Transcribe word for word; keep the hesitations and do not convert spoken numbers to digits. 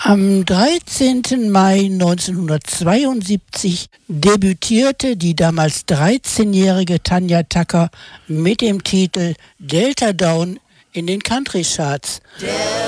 Am dreizehnten Mai neunzehnhundertzweiundsiebzig debütierte die damals dreizehnjährige Tanja Tucker mit dem Titel Delta Dawn in den Country-Charts.